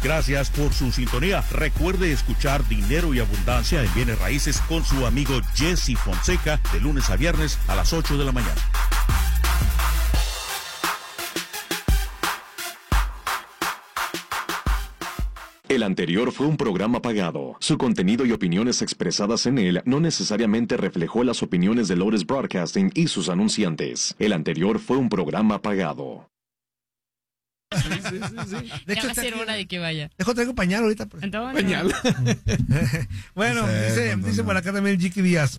Gracias por su sintonía. Recuerde escuchar Dinero y Abundancia en Bienes Raíces con su amigo Jesse Fonseca de lunes a viernes a las 8 de la mañana. El anterior fue un programa pagado. Su contenido y opiniones expresadas en él no necesariamente reflejó las opiniones de Lotus Broadcasting y sus anunciantes. El anterior fue un programa pagado. Sí. De hecho, ya va a ser hora de que vaya. Traigo pañal ahorita. Pañal. Bueno, dice por acá también Jicky Díaz.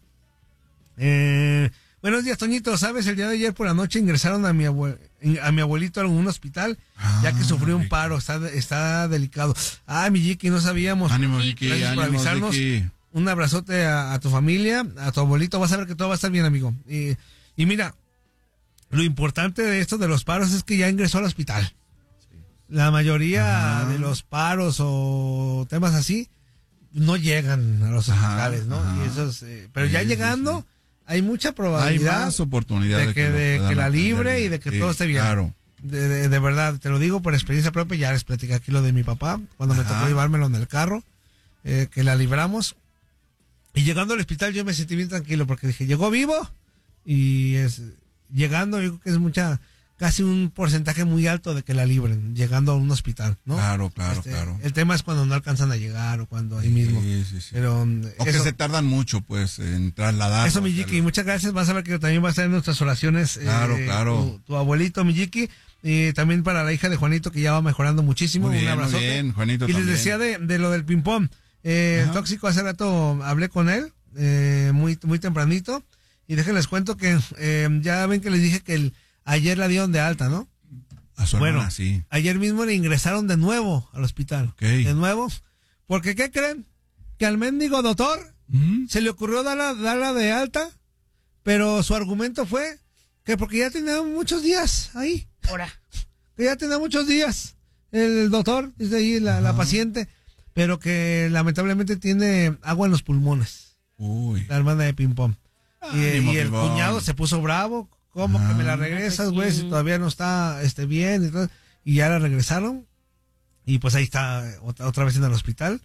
Buenos días, Toñito. ¿Sabes? El día de ayer por la noche ingresaron a mi abuelito a un hospital, ya que sufrió un paro. Está delicado. Mi Jicky, no sabíamos. Ánimo, Jicky. Gracias por avisarnos. Jicky. Un abrazote a tu familia, a tu abuelito. Vas a ver que todo va a estar bien, amigo. Y mira, lo importante de esto de los paros es que ya ingresó al hospital. La mayoría de los paros o temas así no llegan a los hospitales, ¿no? Y eso es, pero ya llegando, hay mucha probabilidad. Hay más oportunidad de que la libre y de que todo esté bien. Claro. De verdad, te lo digo por experiencia propia. Ya les platicé aquí lo de mi papá, cuando me tocó llevármelo en el carro, que la libramos. Y llegando al hospital yo me sentí bien tranquilo porque dije, llegó vivo. Y llegando, yo creo que es casi un porcentaje muy alto de que la libren, llegando a un hospital, ¿no? Claro. El tema es cuando no alcanzan a llegar o cuando ahí mismo. Sí. Pero, o que se tardan mucho, pues, en trasladar. Eso, Miyiki, muchas gracias. Vas a ver que también va a estar en nuestras oraciones. Claro. Tu abuelito, Miyiki. Y también para la hija de Juanito, que ya va mejorando muchísimo. Muy bien, un abrazote. muy bien, Juanito. Y también. les decía de lo del ping-pong. Tóxico, hace rato hablé con él, muy tempranito. Y déjenles cuento que ya ven que les dije que ayer la dieron de alta, ¿no? A su hermana, sí. Ayer mismo le ingresaron de nuevo al hospital. Okay. De nuevo. Porque, ¿qué creen? Que al mendigo doctor se le ocurrió darla de alta, pero su argumento fue que porque ya tenía muchos días ahí. Ahora. Que ya tenía muchos días el doctor, dice ahí la paciente, pero que lamentablemente tiene agua en los pulmones. Uy. La hermana de ping-pong. Y el cuñado se puso bravo. ¿Cómo que me la regresas, güey? Si todavía no está bien. Y ya la regresaron. Y pues ahí está otra vez en el hospital.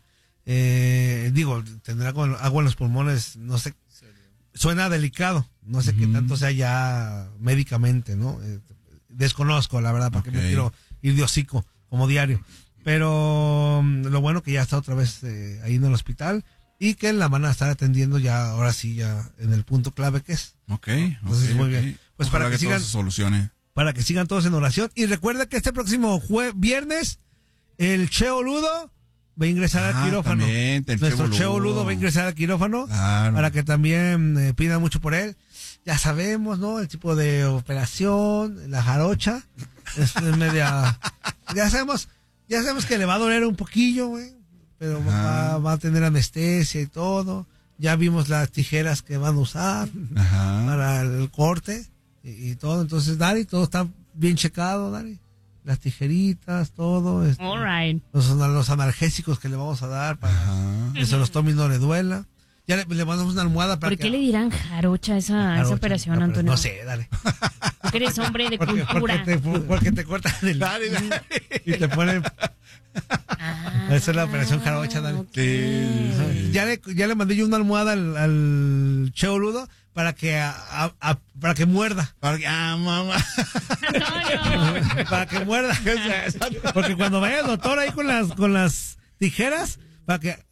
Tendrá agua en los pulmones, no sé. Suena delicado. No sé qué tanto sea ya médicamente, ¿no? Desconozco, la verdad, porque me quiero ir de hocico como diario. Pero lo bueno que ya está otra vez ahí en el hospital. Y que la van a estar atendiendo ya, ahora sí, ya en el punto clave que es. Entonces, muy bien. Pues para que sigan, todo se solucione. Para que sigan todos en oración. Y recuerda que este próximo viernes, el Cheo Ludo va a ingresar al quirófano. Nuestro Cheo Ludo va a ingresar al quirófano. Claro. Para que también pidan mucho por él. Ya sabemos, ¿no? El tipo de operación, la jarocha. Es media. Ya sabemos que le va a doler un poquillo, güey. Pero va a tener anestesia y todo. Ya vimos las tijeras que van a usar para el corte y todo. Entonces, Dari, todo está bien checado, Dari. Las tijeritas, todo. All right. Los analgésicos que le vamos a dar para que se los tome y no le duela. Ya le mandamos una almohada para ¿Por qué le dirán jarocha a esa operación, Antonio? No sé, dale. Porque eres hombre de cultura. Porque te cortan el... y te ponen... Esa es la operación jarocha, dale. Sí. Ya le mandé yo una almohada al Cheo Ludo para que muerda. Mamá. No. Para que muerda. Porque cuando vaya el doctor ahí con las tijeras, para que